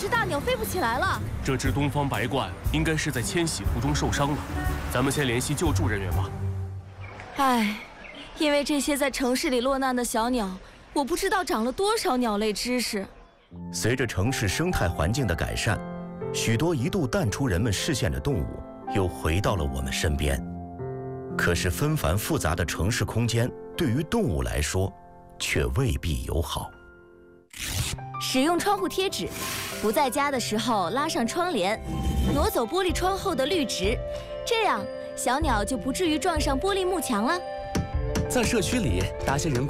只大鸟飞不起来了。 这只东方白鹳应该是在迁徙途中受伤了，咱们先联系救助人员吧。 唉，因为这些在城市里落难的小鸟，我不知道长了多少鸟类知识。 随着城市生态环境的改善，许多一度淡出人们视线的动物又回到了我们身边。可是纷繁复杂的城市空间对于动物来说，却未必友好。 使用窗户贴纸，不在家的时候拉上窗帘，挪走玻璃窗后的绿植，这样小鸟就不至于撞上玻璃幕墙了。 在社区里搭些人工